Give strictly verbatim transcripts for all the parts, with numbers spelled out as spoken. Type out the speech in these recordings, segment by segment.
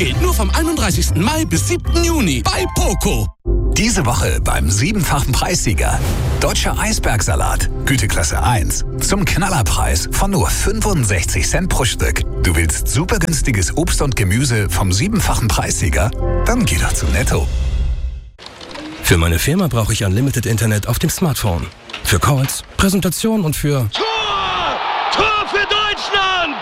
Geht nur vom einunddreißigsten Mai bis siebten Juni bei Poco. Diese Woche beim siebenfachen Preissieger. Deutscher Eisbergsalat, Güteklasse eins. Zum Knallerpreis von nur fünfundsechzig Cent pro Stück. Du willst super günstiges Obst und Gemüse vom siebenfachen Preissieger? Dann geh doch zu Netto. Für meine Firma brauche ich Unlimited Internet auf dem Smartphone. Für Calls, Präsentation und für... Tor! Tor für Deutschland!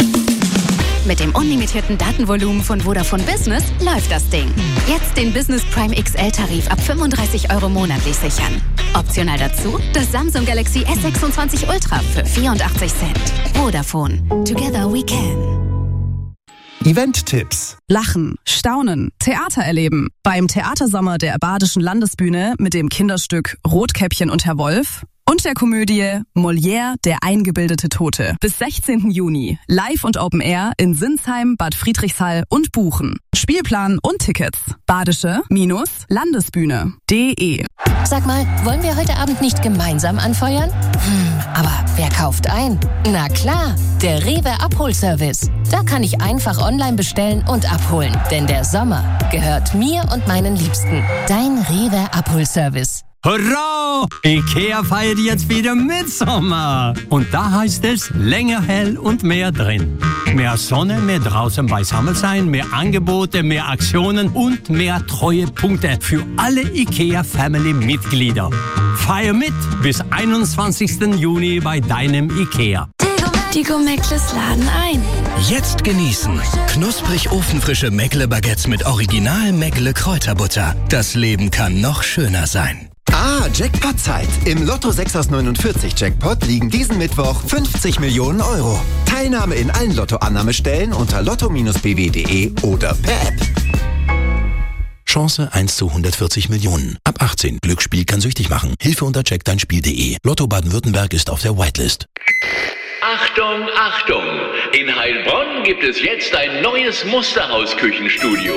Mit dem unlimitierten Datenvolumen von Vodafone Business läuft das Ding. Jetzt den Business Prime X L-Tarif ab fünfunddreißig Euro monatlich sichern. Optional dazu das Samsung Galaxy S sechsundzwanzig Ultra für vierundachtzig Cent. Vodafone. Together we can. Event-Tipps. Lachen, staunen, Theater erleben. Beim Theatersommer der Badischen Landesbühne mit dem Kinderstück Rotkäppchen und Herr Wolf und der Komödie Molière, der eingebildete Tote. Bis sechzehnten Juni. Live und Open Air in Sinsheim, Bad Friedrichshall und Buchen. Spielplan und Tickets. Badische-Landesbühne punkt de. Sag mal, wollen wir heute Abend nicht gemeinsam anfeuern? Hm, aber wer kauft ein? Na klar, der Rewe Abholservice. Da kann ich einfach online bestellen und abholen. Denn der Sommer gehört mir und meinen Liebsten. Dein Rewe Abholservice. Hurra! IKEA feiert jetzt wieder Mitsommer. Und da heißt es länger hell und mehr drin. Mehr Sonne, mehr draußen beisammen sein, mehr Angebote, mehr Aktionen und mehr Treuepunkte für alle IKEA-Family-Mitglieder. Feier mit bis einundzwanzigsten Juni bei deinem IKEA. Die Go-Meckles laden ein. Jetzt genießen. Knusprig ofenfrische Meckle-Baguettes mit Original Meckle-Kräuterbutter. Das Leben kann noch schöner sein. Ah, Jackpot-Zeit. Im Lotto sechs aus neunundvierzig Jackpot liegen diesen Mittwoch fünfzig Millionen Euro. Teilnahme in allen Lottoannahmestellen unter lotto b w punkt de oder per App. Chance eins zu hundertvierzig Millionen. Ab achtzehn. Glücksspiel kann süchtig machen. Hilfe unter check dein Spiel punkt de. Lotto Baden-Württemberg ist auf der Whitelist. Achtung, Achtung! In Heilbronn gibt es jetzt ein neues Musterhaus-Küchenstudio.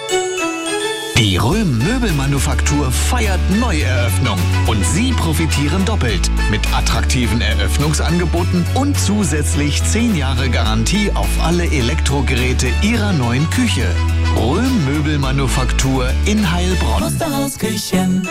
Die Röhm Möbelmanufaktur feiert Neueröffnung und Sie profitieren doppelt mit attraktiven Eröffnungsangeboten und zusätzlich zehn Jahre Garantie auf alle Elektrogeräte Ihrer neuen Küche. Röhm Möbelmanufaktur in Heilbronn. Musterhausküchen.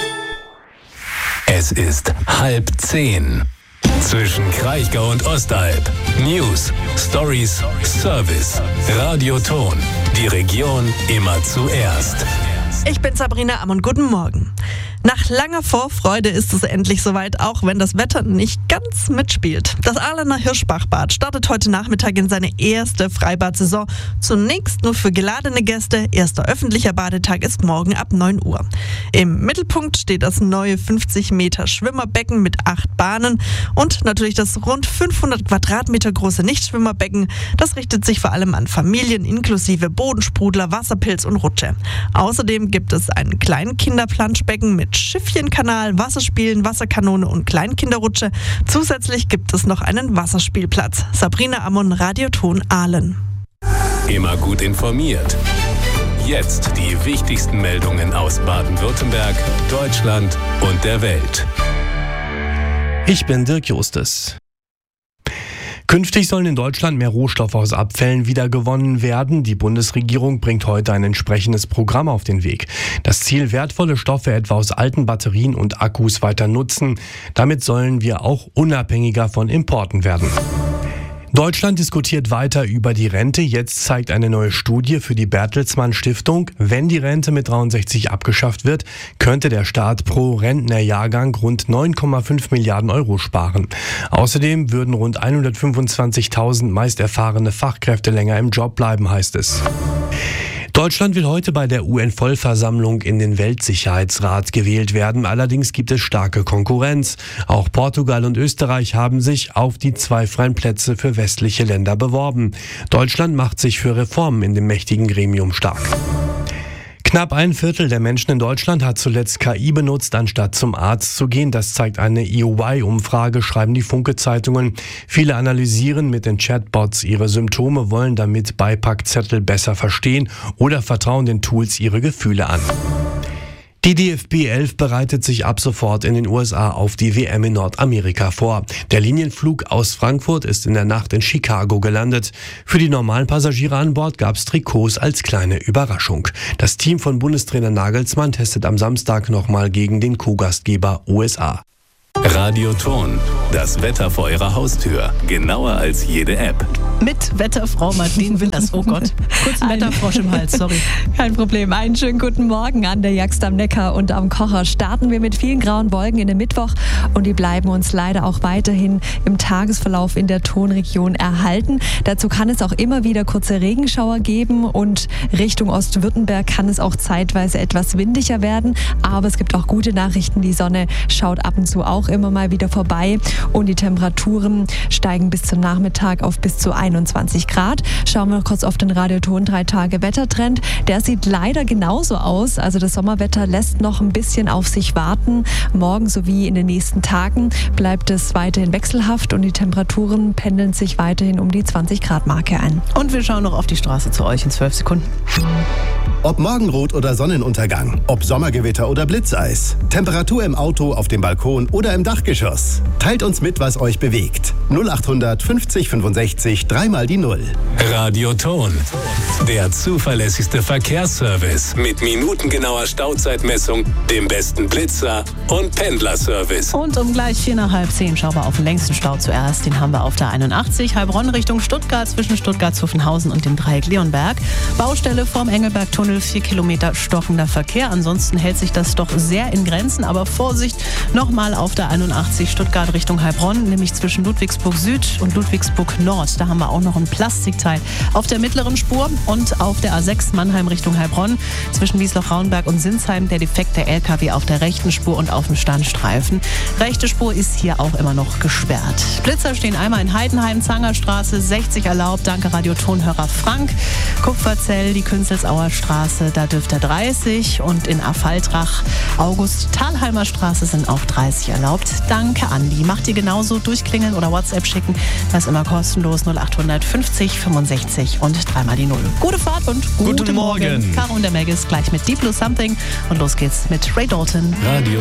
Es ist halb zehn. Zwischen Kraichgau und Ostalb. News, Stories, Service, Radioton. Die Region immer zuerst. Ich bin Sabrina Ammon, guten Morgen. Nach langer Vorfreude ist es endlich soweit, auch wenn das Wetter nicht ganz mitspielt. Das Aalener Hirschbachbad startet heute Nachmittag in seine erste Freibad-Saison. Zunächst nur für geladene Gäste. Erster öffentlicher Badetag ist morgen ab neun Uhr. Im Mittelpunkt steht das neue fünfzig Meter Schwimmerbecken mit acht Bahnen und natürlich das rund fünfhundert Quadratmeter große Nichtschwimmerbecken. Das richtet sich vor allem an Familien inklusive Bodensprudler, Wasserpilz und Rutsche. Außerdem gibt es ein Kleinkinderplanschbecken mit Schiffchenkanal, Wasserspielen, Wasserkanone und Kleinkinderrutsche. Zusätzlich gibt es noch einen Wasserspielplatz. Sabrina Ammon, Radioton Aalen. Immer gut informiert. Jetzt die wichtigsten Meldungen aus Baden-Württemberg, Deutschland und der Welt. Ich bin Dirk Justus. Künftig sollen in Deutschland mehr Rohstoffe aus Abfällen wiedergewonnen werden. Die Bundesregierung bringt heute ein entsprechendes Programm auf den Weg. Das Ziel, wertvolle Stoffe etwa aus alten Batterien und Akkus weiter nutzen. Damit sollen wir auch unabhängiger von Importen werden. Deutschland diskutiert weiter über die Rente. Jetzt zeigt eine neue Studie für die Bertelsmann Stiftung, wenn die Rente mit dreiundsechzig abgeschafft wird, könnte der Staat pro Rentnerjahrgang rund neun Komma fünf Milliarden Euro sparen. Außerdem würden rund hundertfünfundzwanzigtausend meist erfahrene Fachkräfte länger im Job bleiben, heißt es. Deutschland will heute bei der U N-Vollversammlung in den Weltsicherheitsrat gewählt werden. Allerdings gibt es starke Konkurrenz. Auch Portugal und Österreich haben sich auf die zwei freien Plätze für westliche Länder beworben. Deutschland macht sich für Reformen in dem mächtigen Gremium stark. Knapp ein Viertel der Menschen in Deutschland hat zuletzt K I benutzt, anstatt zum Arzt zu gehen. Das zeigt eine E Y-Umfrage, schreiben die Funke-Zeitungen. Viele analysieren mit den Chatbots ihre Symptome, wollen damit Beipackzettel besser verstehen oder vertrauen den Tools ihre Gefühle an. Die D F B elf bereitet sich ab sofort in den U S A auf die W M in Nordamerika vor. Der Linienflug aus Frankfurt ist in der Nacht in Chicago gelandet. Für die normalen Passagiere an Bord gab es Trikots als kleine Überraschung. Das Team von Bundestrainer Nagelsmann testet am Samstag nochmal gegen den Co-Gastgeber U S A. Radioton, das Wetter vor Ihrer Haustür. Genauer als jede App. Mit Wetterfrau Martin Winters. Oh Gott, kurz ein Wetterfrosch im Hals, sorry. Kein Problem. Einen schönen guten Morgen an der Jagst am Neckar und am Kocher. Starten wir mit vielen grauen Wolken in den Mittwoch und die bleiben uns leider auch weiterhin im Tagesverlauf in der Tonregion erhalten. Dazu kann es auch immer wieder kurze Regenschauer geben und Richtung Ostwürttemberg kann es auch zeitweise etwas windiger werden. Aber es gibt auch gute Nachrichten. Die Sonne schaut ab und zu auch immer mal wieder vorbei und die Temperaturen steigen bis zum Nachmittag auf bis zu einundzwanzig Grad. Schauen wir noch kurz auf den Radioton drei Tage Wettertrend. Der sieht leider genauso aus. Also das Sommerwetter lässt noch ein bisschen auf sich warten. Morgen sowie in den nächsten Tagen bleibt es weiterhin wechselhaft und die Temperaturen pendeln sich weiterhin um die zwanzig Grad Marke ein. Und wir schauen noch auf die Straße zu euch in zwölf Sekunden. Ob Morgenrot oder Sonnenuntergang, ob Sommergewitter oder Blitzeis, Temperatur im Auto, auf dem Balkon oder im Dachgeschoss. Teilt uns mit, was euch bewegt. null achthundert fünfzig fünfundsechzig, dreimal die Null. Radioton, der zuverlässigste Verkehrsservice mit minutengenauer Stauzeitmessung, dem besten Blitzer und Pendlerservice. Und um gleich vier nach halb zehn schauen wir auf den längsten Stau zuerst. Den haben wir auf der einundachtzig, Heilbronn Richtung Stuttgart, zwischen Stuttgart-Zuffenhausen und dem Dreieck Leonberg. Baustelle vorm Engelberg-Tunnel, vier Kilometer stockender Verkehr. Ansonsten hält sich das doch sehr in Grenzen, aber Vorsicht, nochmal auf der einundachtzig Stuttgart Richtung Heilbronn, nämlich zwischen Ludwigsburg Süd und Ludwigsburg Nord. Da haben wir auch noch ein Plastikteil auf der mittleren Spur und auf der A sechs Mannheim Richtung Heilbronn zwischen Wiesloch-Rauenberg und Sinsheim der defekte L K W auf der rechten Spur und auf dem Standstreifen. Rechte Spur ist hier auch immer noch gesperrt. Blitzer stehen einmal in Heidenheim, Zangerstraße, sechzig erlaubt, danke Radiotonhörer Frank. Kupferzell, die Künzelsauer Straße, da dürfte dreißig und in Affaltrach, August Thalheimer Straße sind auch dreißig erlaubt. Danke Andi. Macht ihr genauso, durchklingeln oder WhatsApp schicken, das ist immer kostenlos null achthundert fünfzig fünfundsechzig und dreimal die Null. Gute Fahrt und guten, guten Morgen. Morgen. Caro und der Meg ist gleich mit Deep Blue Something und los geht's mit Ray Dalton. Radio